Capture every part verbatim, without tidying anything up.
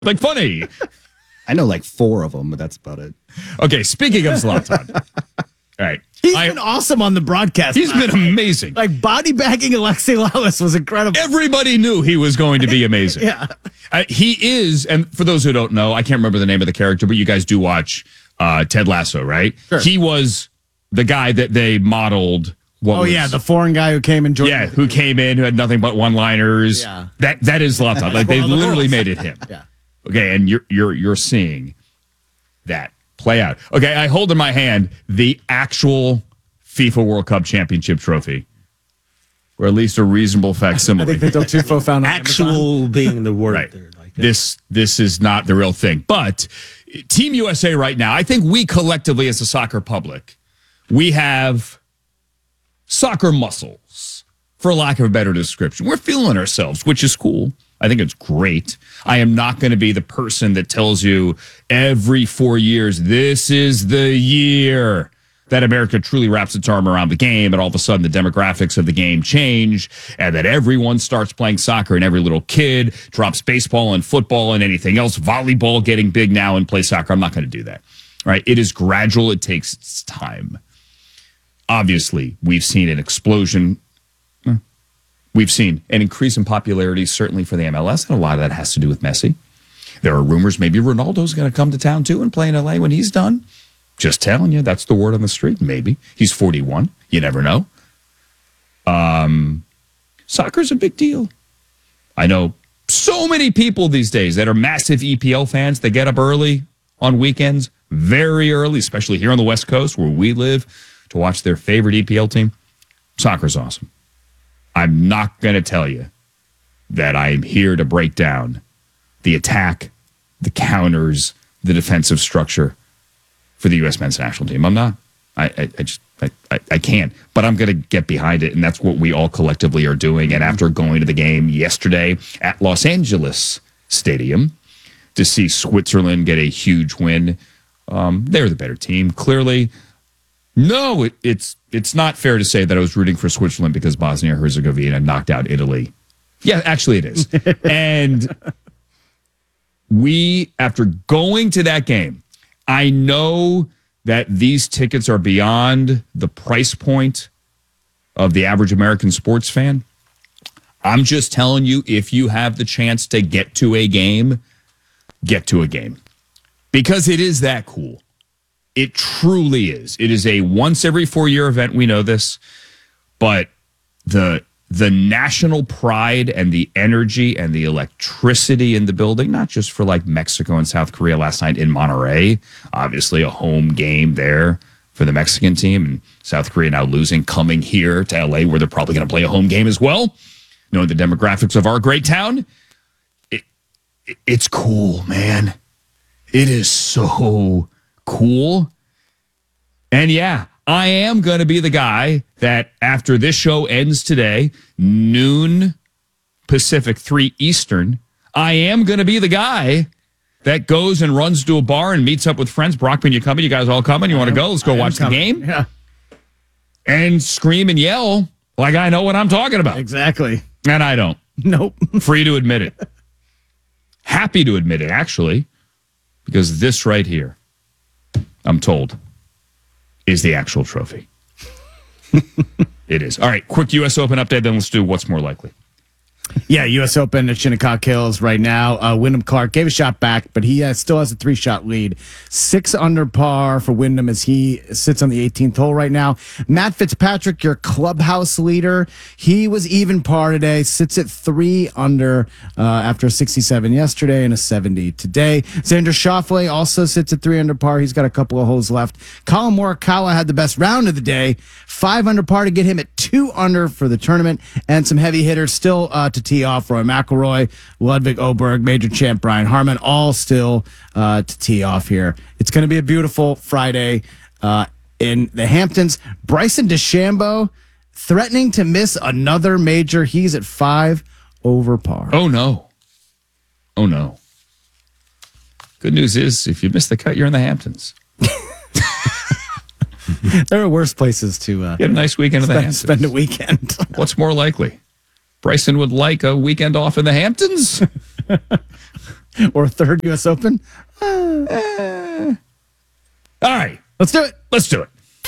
Like funny. I know like four of them, but that's about it. Okay, speaking of Zlatan. All right. He's I, been awesome on the broadcast. He's been amazing. Like body bagging Alexei Lalas was incredible. Everybody knew he was going to be amazing. Yeah. Uh, he is, and for those who don't know, I can't remember the name of the character, but you guys do watch uh, Ted Lasso, right? Sure. He was the guy that they modeled. What Oh was, yeah, the foreign guy who came and joined. yeah, who came in, who had nothing but one-liners. Yeah. That that is Zlatan. Like they Well, the literally girls. made it him. Yeah. Okay, and you're you're you're seeing that play out. Okay, I hold in my hand the actual FIFA World Cup Championship trophy, or at least a reasonable I facsimile. think Victor Tufo found on Amazon. Actual being the word Right. there. Like, This this is not the real thing. But Team U S A right now, I think we collectively as a soccer public, we have soccer muscles, for lack of a better description. We're feeling ourselves, which is cool. I think it's great. I am not going to be the person that tells you every four years, this is the year that America truly wraps its arm around the game, and all of a sudden the demographics of the game change, and that everyone starts playing soccer, and every little kid drops baseball and football and anything else, volleyball getting big now and play soccer. I'm not going to do that. All right? It is gradual. It takes its time. Obviously, we've seen an explosion. We've seen an increase in popularity, certainly for the M L S, and a lot of that has to do with Messi. There are rumors maybe Ronaldo's going to come to town, too, and play in L A when he's done. Just telling you, that's the word on the street. Maybe. He's forty-one. You never know. Um, soccer's a big deal. I know so many people these days that are massive E P L fans. They get up early on weekends, very early, especially here on the West Coast where we live, to watch their favorite E P L team. Soccer's awesome. I'm not going to tell you that I'm here to break down the attack, the counters, the defensive structure for the U S men's national team. I'm not. I, I, I just, I, I, I can't. But I'm going to get behind it, and that's what we all collectively are doing. And after going to the game yesterday at Los Angeles Stadium to see Switzerland get a huge win, um, they're the better team, clearly. No, it, it's it's not fair to say that I was rooting for Switzerland because Bosnia-Herzegovina knocked out Italy. Yeah, actually it is. And we, after going to that game, I know that these tickets are beyond the price point of the average American sports fan. I'm just telling you, if you have the chance to get to a game, get to a game. Because it is that cool. It truly is. It is a once every four year event. We know this, but the the national pride and the energy and the electricity in the building, not just for like Mexico and South Korea last night in Monterrey, obviously a home game there for the Mexican team, and South Korea now losing, coming here to L A where they're probably going to play a home game as well, knowing the demographics of our great town. It, it, it's cool, man. It is so cool. And yeah, I am going to be the guy that after this show ends today, noon Pacific, three Eastern, I am going to be the guy that goes and runs to a bar and meets up with friends. Brockman, you coming? You guys all coming? You want to go? Let's go watch the game? Yeah, And scream and yell like I know what I'm talking about. exactly. And I don't. Nope. Free to admit it. Happy to admit it, actually, because this right here, I'm told, is the actual trophy. It is. All right, quick U S Open update, then let's do what's more likely. Yeah, U S Open at Shinnecock Hills right now. Uh, Wyndham Clark gave a shot back, but he uh, still has a three-shot lead. Six under par for Wyndham as he sits on the eighteenth hole right now. Matt Fitzpatrick, your clubhouse leader, he was even par today, sits at three under uh, after a sixty-seven yesterday and a seventy today. Xander Schauffele also sits at three under par. He's got a couple of holes left. Colin Morikawa had the best round of the day, five under par to get him at two under for the tournament, and some heavy hitters still uh, to tee off. Roy McIlroy, Ludwig Oberg, Major Champ Brian Harman, all still uh, to tee off here. It's going to be a beautiful Friday uh, in the Hamptons. Bryson DeChambeau threatening to miss another major. He's at five over par. Oh, no. Oh, no. Good news is, if you miss the cut, you're in the Hamptons. There are worse places to uh, Get a nice weekend in the spend, Hamptons. spend a weekend. What's more likely? Bryson would like a weekend off in the Hamptons? or a third U S Open? All right, Let's do it. let's do it.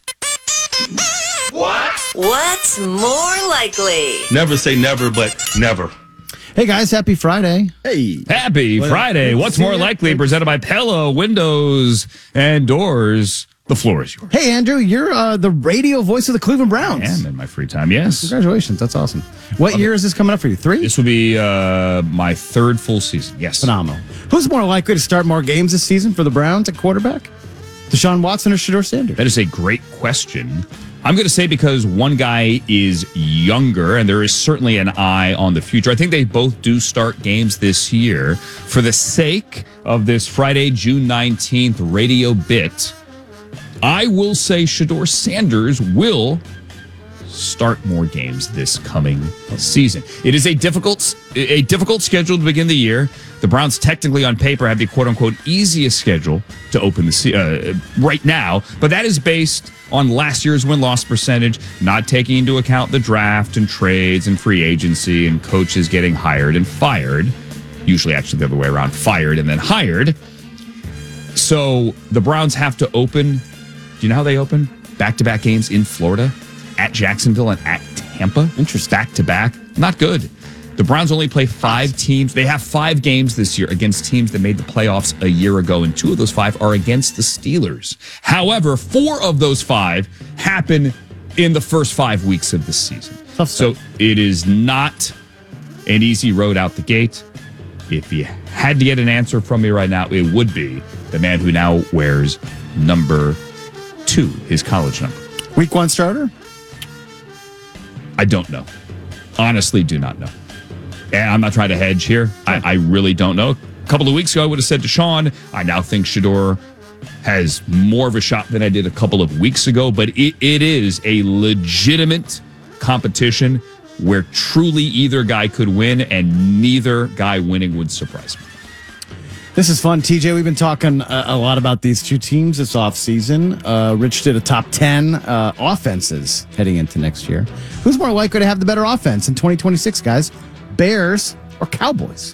What's more likely? Never say never, but never. Hey guys, happy Friday. Hey. Happy Friday. What's more likely? Presented by Pella Windows and Doors. The floor is yours. Hey Andrew, you're uh, the radio voice of the Cleveland Browns. I am in my free time, yes. Congratulations, that's awesome. What year is this coming up for you? Three? This will be uh, my third full season, yes. Phenomenal. Who's more likely to start more games this season for the Browns at quarterback? Deshaun Watson or Shedeur Sanders? That is a great question. I'm going to say because one guy is younger and there is certainly an eye on the future. I think they both do start games this year. For the sake of this Friday, June nineteenth radio bit, I will say Shedeur Sanders will start more games this coming season. It is a difficult a difficult schedule to begin the year. The Browns technically on paper have the quote-unquote easiest schedule to open the se- uh, right now, but that is based on last year's win-loss percentage, not taking into account the draft and trades and free agency and coaches getting hired and fired. Usually actually the other way around, fired and then hired. So the Browns have to open, do you know how they open? Back-to-back games in Florida, at Jacksonville and at Tampa. Interesting. Back-to-back. Not good. The Browns only play five teams. They have five games this year against teams that made the playoffs a year ago, and two of those five are against the Steelers. However, four of those five happen in the first five weeks of the season. So it is not an easy road out the gate. If you had to get an answer from me right now, it would be the man who now wears number two, his college number. Week one starter? I don't know. Honestly, do not know. And I'm not trying to hedge here. I, I really don't know. A couple of weeks ago, I would have said Deshaun. I now think Shedeur has more of a shot than I did a couple of weeks ago, but it, it is a legitimate competition where truly either guy could win, and neither guy winning would surprise me. This is fun. T J, we've been talking a, a lot about these two teams this offseason. Uh, Rich did a top ten uh, offenses heading into next year. Who's more likely to have the better offense in twenty twenty-six, guys? Bears or Cowboys?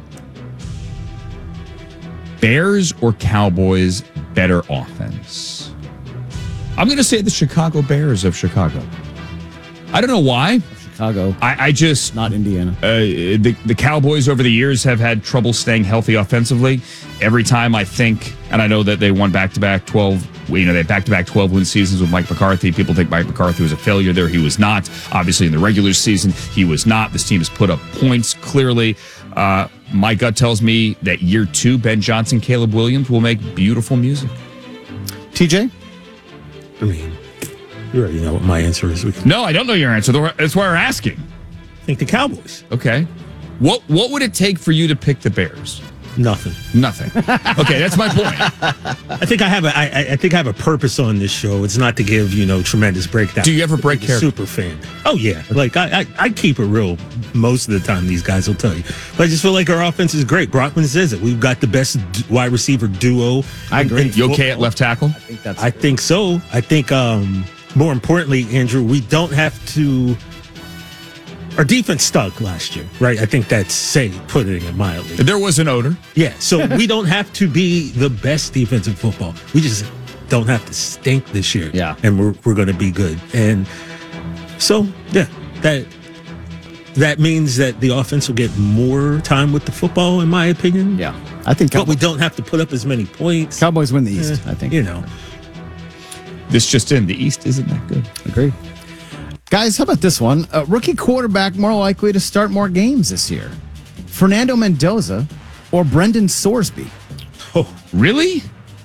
Bears or Cowboys, better offense? I'm going to say the Chicago Bears of Chicago. I don't know why. Chicago. I, I just... Not Indiana. Uh, the, the Cowboys over the years have had trouble staying healthy offensively. Every time I think, and I know that they won back-to-back twelve, you know, they had back-to-back twelve-win seasons with Mike McCarthy. People think Mike McCarthy was a failure there. He was not. Obviously, in the regular season, he was not. This team has put up points, clearly. Uh, my gut tells me that year two, Ben Johnson, Caleb Williams will make beautiful music. T J? I mean, you already know what my answer is. We can No, I don't know your answer. That's why we're asking. think the Cowboys. Okay. What What would it take for you to pick the Bears? Nothing. Nothing. Okay, that's my point. I think I have a. I, I think I have a purpose on this show. It's not to give you know tremendous breakdown. Do you ever break I'm a character? Super fan. Oh yeah, like I, I I keep it real most of the time. These guys will tell you. But I just feel like our offense is great. Brockman says it. We've got the best d- wide receiver duo. I agree. in You okay at football. left tackle? I think that's. I think so. I think um, more importantly, Andrew, we don't have to. Our defense stunk last year, right? I think that's say putting it mildly. There was an odor. Yeah, so we don't have to be the best defensive football. We just don't have to stink this year. Yeah. And we're we're going to be good. And so, yeah, that that means that the offense will get more time with the football, in my opinion. Yeah. I think But we Cowboys, don't have to put up as many points. Cowboys win the East, Eh, I think. You know. This just in. The East isn't that good. Agree. Guys, how about this one? A rookie quarterback more likely to start more games this year. Fernando Mendoza or Brendan Sorsby? Oh, Really?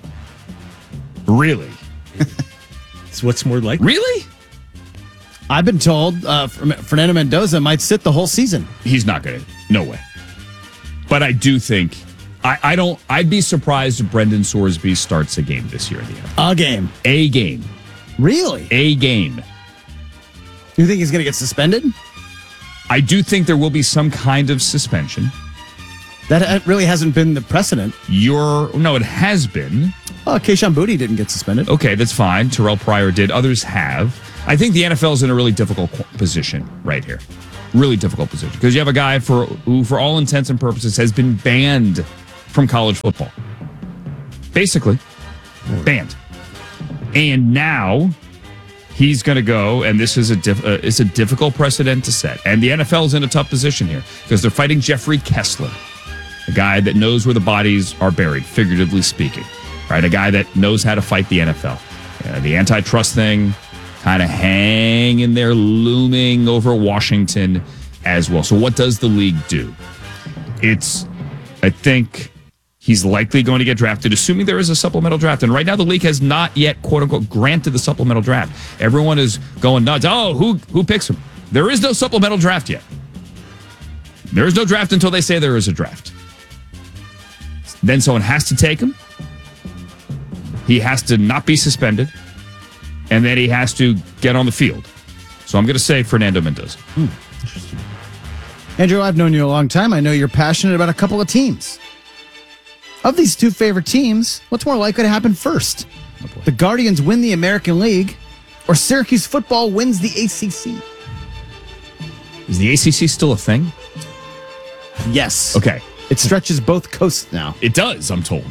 Really? it's what's more likely. Really? I've been told uh, Fernando Mendoza might sit the whole season. He's not going to. No way. But I do think. I, I don't. I'd be surprised if Brendan Sorsby starts a game this year in the N F L. A game. A game. Really? A game. You think he's going to get suspended? I do think there will be some kind of suspension. That really hasn't been the precedent. You're no, it has been. Oh, Keyshawn Booty didn't get suspended. Okay, that's fine. Terrell Pryor did. Others have. I think the N F L is in a really difficult qu- position right here. Really difficult position because you have a guy for who, for all intents and purposes, has been banned from college football. Basically, banned. And now he's going to go, and this is a diff- uh, it's a difficult precedent to set. And the N F L is in a tough position here because they're fighting Jeffrey Kessler, a guy that knows where the bodies are buried, figuratively speaking, right? A guy that knows how to fight the N F L. Uh, the antitrust thing kind of hanging there, looming over Washington as well. So what does the league do? It's, I think... He's likely going to get drafted, assuming there is a supplemental draft. And right now, the league has not yet, quote unquote, granted the supplemental draft. Everyone is going nuts. Oh, who who picks him? There is no supplemental draft yet. There is no draft until they say there is a draft. Then someone has to take him. He has to not be suspended. And then he has to get on the field. So I'm going to say Fernando Mendoza. Hmm. Andrew, I've known you a long time. I know you're passionate about a couple of teams. Of these two favorite teams, what's more likely to happen first? The Guardians win the American League, or Syracuse football wins the A C C? Is the A C C still a thing? Yes. Okay. It stretches both coasts now. It does, I'm told.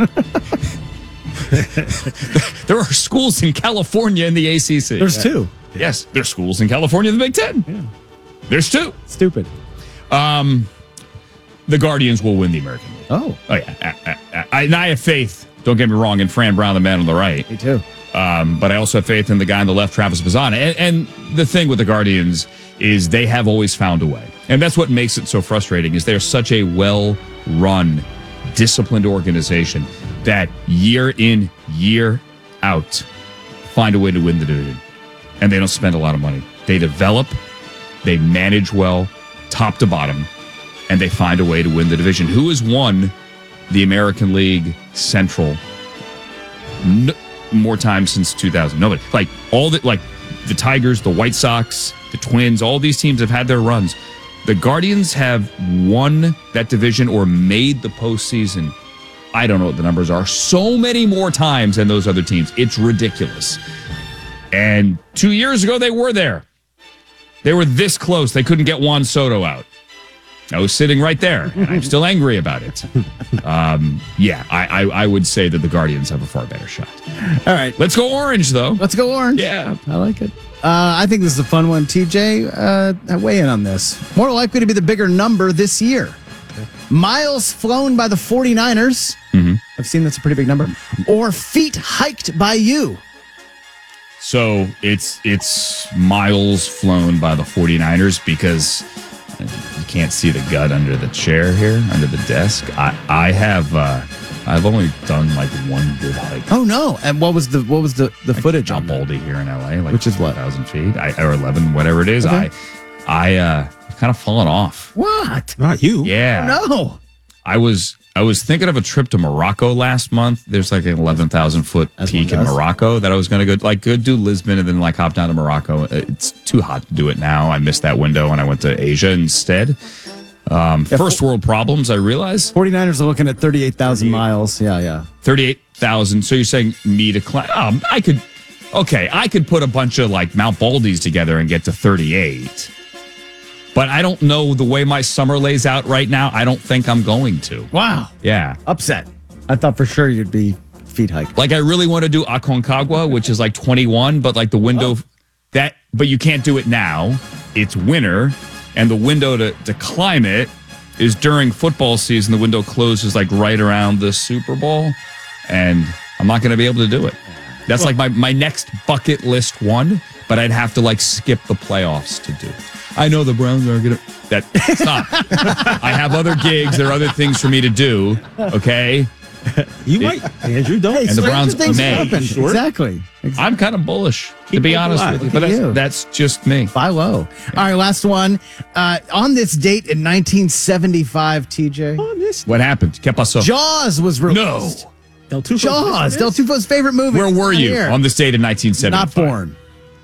There are schools in California in the A C C. There's two. Yes, there's schools in California in the Big Ten. Yeah. There's two. Stupid. Um, the Guardians will win the American League. Oh. Oh, yeah. I, I, I, and I have faith, don't get me wrong, in Fran Brown, the man on the right. Me too. Um, but I also have faith in the guy on the left, Travis Bazan. And, and the thing with the Guardians is they have always found a way. And that's what makes it so frustrating is they're such a well-run, disciplined organization that year in, year out, find a way to win the division. And they don't spend a lot of money. They develop, they manage well, top to bottom, and they find a way to win the division. Who has won the American League Central n- more times since two thousand? Nobody. Like all the like the Tigers, the White Sox, the Twins, all these teams have had their runs. The Guardians have won that division or made the postseason. I don't know what the numbers are. So many more times than those other teams. It's ridiculous. And two years ago, they were there. They were this close. They couldn't get Juan Soto out. I was sitting right there, and I'm still angry about it. Um, yeah, I, I, I would say that the Guardians have a far better shot. All right. Let's go orange, though. Let's go orange. Yeah. I like it. Uh, I think this is a fun one, T J. Uh, weigh in on this. More likely to be the bigger number this year. Miles flown by the 49ers. Mm-hmm. I've seen that's a pretty big number. Or feet hiked by you. So it's it's miles flown by the 49ers because you can't see the gut under the chair here, under the desk. I, I have uh, I've only done like one good hike. Oh no! And what was the what was the, the footage on Mount that? Baldy here in L A, like Which is what? thousand feet, I, or eleven, whatever it is. Okay. I I uh, kind of fallen off. What? Not you. Yeah, No. I was I was thinking of a trip to Morocco last month. There's like an eleven thousand foot As peak one in does. Morocco that I was going to go like go do Lisbon and then like hop down to Morocco. It's too hot to do it now. I missed that window and I went to Asia instead. Um, Yeah, first world problems, I realize. 49ers are looking at thirty-eight thousand miles. Yeah, yeah. thirty-eight thousand. So you're saying me to climb? Um, I could. Okay, I could put a bunch of like Mount Baldies together and get to thirty-eight. But I don't know the way my summer lays out right now. I don't think I'm going to. Wow. Yeah. Upset. I thought for sure you'd be feet hiked. Like I really want to do Aconcagua, which is like twenty-one, but like the window Oh. that, but you can't do it now. It's winter, and the window to, to climb it is during football season. The window closes like right around the Super Bowl, and I'm not going to be able to do it. That's like my, my next bucket list one, but I'd have to like skip the playoffs to do it. I know the Browns are going to. That stop. I have other gigs. There are other things for me to do. Okay. You might, Andrew. Don't. And the Stranger Browns things may. happen. Sure. Exactly. exactly. I'm kind of bullish, to Keep be hope honest alive. with you. Look But at that's, you. that's just me. Buy low. All right, last one. Uh, on this date in nineteen seventy-five, T J, On this. What happened? ¿Qué pasó? Jaws was No. released. Del Tufo. Jaws, Del Tufo's favorite movie. Where were It's you here. on this date in nineteen seventy-five? Not born.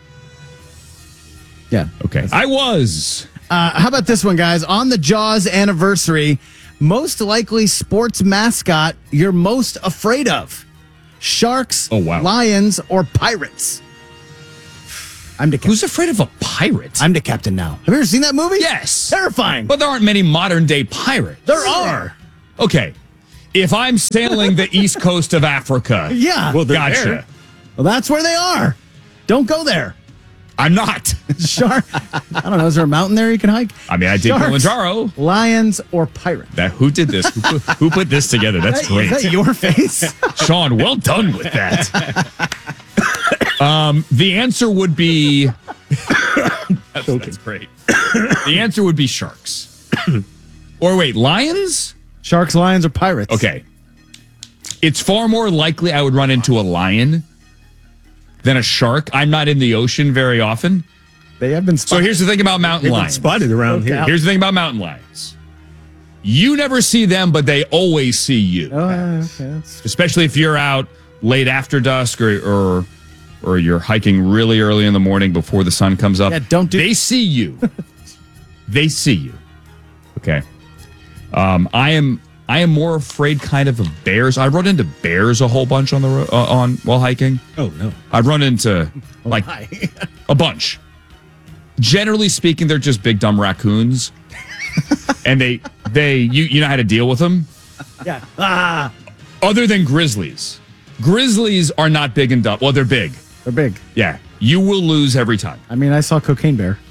Yeah. Okay. I was. Uh, how about this one, guys? On the Jaws anniversary, most likely sports mascot you're most afraid of: sharks, Oh, wow. lions, or pirates? I'm the captain. Who's afraid of a pirate? I'm the captain now. Have you ever seen that movie? Yes. Terrifying. But there aren't many modern day pirates. there are. Okay. If I'm sailing the east coast of Africa, Yeah. Well, they're gotcha. there. Well, that's where they are. Don't go there. I'm not. Shark. I don't know. Is there a mountain there you can hike? I mean, I did Sharks, Kilimanjaro. Lions or pirates? That who did this? Who put, who put this together? That's Is great. that your face? Sean, well done with that. um, the answer would be that's, that's great. The answer would be sharks. Or wait, lions? Sharks, lions, or pirates? Okay. It's far more likely I would run into a lion than a shark. I'm not in the ocean very often. They have been So spotted. here's the thing about mountain They've been lions. spotted around here. Here's the thing about mountain lions. You never see them, but they always see you. Oh, okay. That's, Especially if you're out late after dusk or or or you're hiking really early in the morning before the sun comes up. Yeah, don't do- They see you. They see you. Okay. Um, I am I am more afraid kind of of bears. I run into bears a whole bunch on the ro- uh, on while hiking. Oh, no. I run into like Hi. a bunch. Generally speaking, they're just big dumb raccoons, and they they you you know how to deal with them. Yeah. Ah, Other than grizzlies, grizzlies are not big and dumb. Well, they're big. they're big. Yeah, you will lose every time. I mean, I saw Cocaine Bear.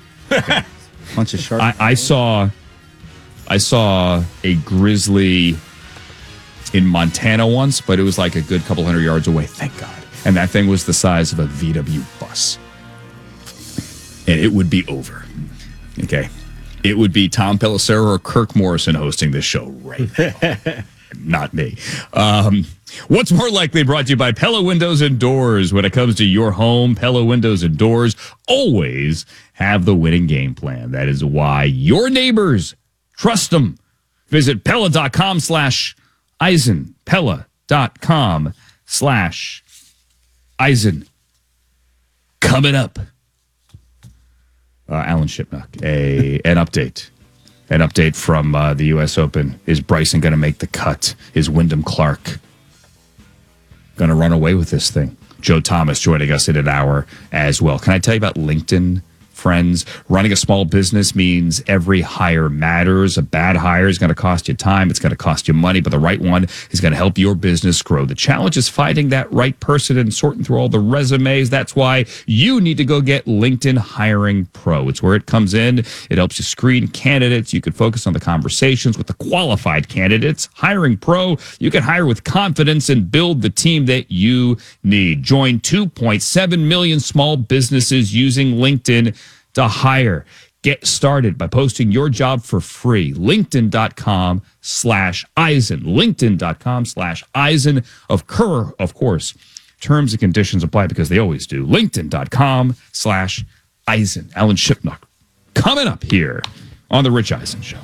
Bunch of sharks. I, I saw, I saw a grizzly in Montana once, but it was like a good couple hundred yards away. Thank God. And that thing was the size of a V W bus, and it would be over. Okay, it would be Tom Pelissero or Kirk Morrison hosting this show right now. Not me. Um, what's more likely brought to you by Pella Windows and Doors. When it comes to your home, Pella Windows and Doors always have the winning game plan. That is why your neighbors trust them. Visit Pella.com slash Eisen. Pella.com slash Eisen. Coming up. Uh, Alan Shipnuck, a an update. An update from uh, the U S Open. Is Bryson going to make the cut? Is Wyndham Clark going to run away with this thing? Joe Thomas joining us in an hour as well. Can I tell you about LinkedIn, friends? Running a small business means every hire matters. A bad hire is going to cost you time. It's going to cost you money, but the right one is going to help your business grow. The challenge is finding that right person and sorting through all the resumes. That's why you need to go get LinkedIn Hiring Pro. It's where it comes in. It helps you screen candidates. You can focus on the conversations with the qualified candidates. Hiring Pro, you can hire with confidence and build the team that you need. Join two point seven million small businesses using LinkedIn to hire. Get started by posting your job for free. LinkedIn.com slash Eisen. LinkedIn.com slash Eisen. Of, cur- of course, terms and conditions apply because they always do. LinkedIn.com slash Eisen. Alan Shipnuck coming up here on The Rich Eisen Show.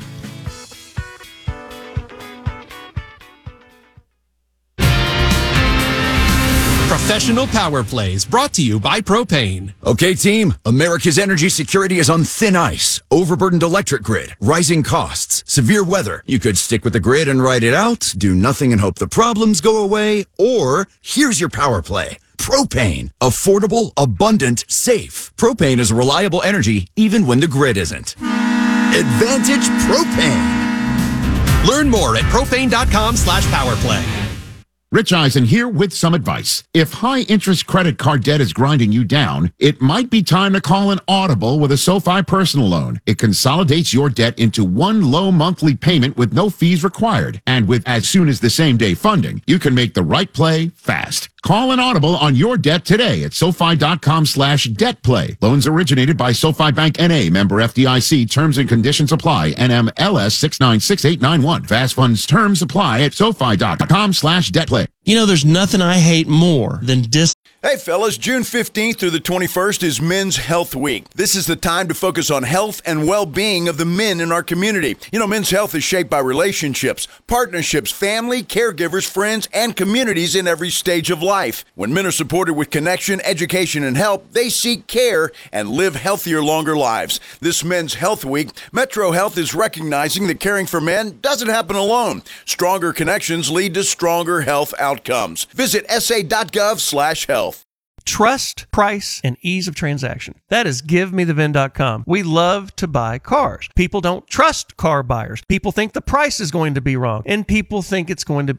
Professional Power Plays brought to you by Propane. Okay, team, America's energy security is on thin ice. Overburdened electric grid, rising costs, severe weather. You could stick with the grid and ride it out, do nothing and hope the problems go away, or here's your power play. Propane. Affordable, abundant, safe. Propane is reliable energy even when the grid isn't. Advantage Propane. Learn more at propane.com slash powerplay. Rich Eisen here with some advice. If high-interest credit card debt is grinding you down, it might be time to call an audible with a SoFi personal loan. It consolidates your debt into one low monthly payment with no fees required. And with as soon as the same-day funding, you can make the right play fast. Call an audible on your debt today at SoFi.com slash debt play. Loans originated by SoFi Bank N A, member F D I C. Terms and conditions apply. N M L S six nine six eight nine one. Fast funds terms apply at SoFi.com slash debt play. You know, there's nothing I hate more than dis. Hey fellas, June fifteenth through the twenty-first is Men's Health Week. This is the time to focus on health and well-being of the men in our community. You know, men's health is shaped by relationships, partnerships, family, caregivers, friends, and communities in every stage of life. When men are supported with connection, education, and help, they seek care and live healthier, longer lives. This Men's Health Week, Metro Health is recognizing that caring for men doesn't happen alone. Stronger connections lead to stronger health outcomes. Visit S A dot gov slash health. Trust, price, and ease of transaction. That is give me the V I N dot com. We love to buy cars. People don't trust car buyers. People think the price is going to be wrong, and people think it's going to